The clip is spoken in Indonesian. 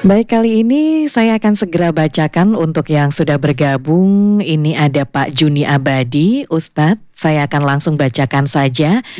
Baik, kali ini saya akan segera bacakan untuk yang sudah bergabung. Ini ada Pak Juni Abadi, Ustadz. Saya akan langsung bacakan saja.